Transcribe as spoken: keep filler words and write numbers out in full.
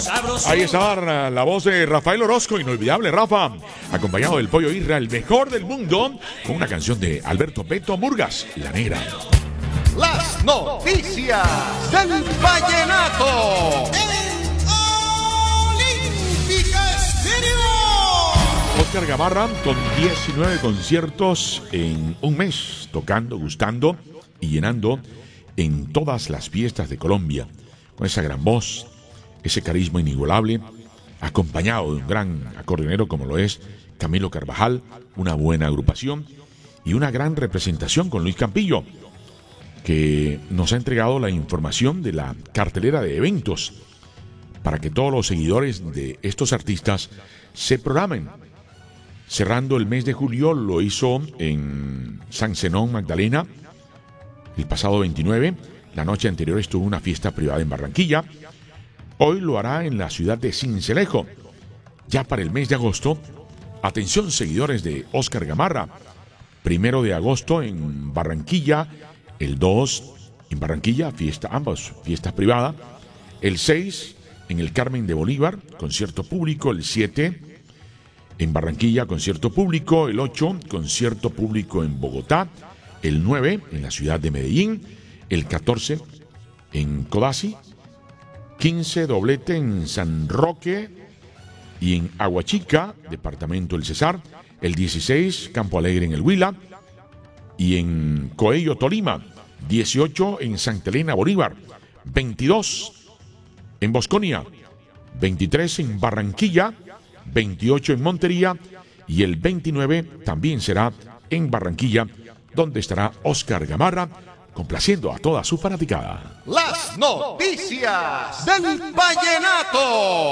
Ahí está la voz de Rafael Orozco, inolvidable Rafa, acompañado del Pollo Isra, el mejor del mundo, con una canción de Alberto Beto Murgas, La Negra. Las noticias del vallenato. Oscar Gamarra con diecinueve conciertos en un mes, tocando, gustando y llenando en todas las fiestas de Colombia, con esa gran voz, ese carisma inigualable, acompañado de un gran acordeonero como lo es Camilo Carvajal, una buena agrupación y una gran representación con Luis Campillo, que nos ha entregado la información de la cartelera de eventos para que todos los seguidores de estos artistas se programen. Cerrando el mes de julio, lo hizo en San Zenón, Magdalena, el pasado veintinueve. La noche anterior estuvo una fiesta privada en Barranquilla. Hoy lo hará en la ciudad de Sincelejo. Ya para el mes de agosto, atención seguidores de Oscar Gamarra, primero de agosto en Barranquilla, el dos en Barranquilla, fiesta, ambas fiestas privadas, el seis en el Carmen de Bolívar, concierto público, el siete en Barranquilla, concierto público, el ocho, concierto público en Bogotá, el nueve en la ciudad de Medellín, el catorce en Codazzi, quince doblete en San Roque y en Aguachica, departamento del Cesar, el dieciséis Campo Alegre en el Huila y en Coello, Tolima, dieciocho en Santa Elena, Bolívar, veintidós en Bosconia, veintitrés en Barranquilla, veintiocho en Montería y el veintinueve también será en Barranquilla, donde estará Oscar Gamarra complaciendo a toda su fanaticada. Las noticias del vallenato.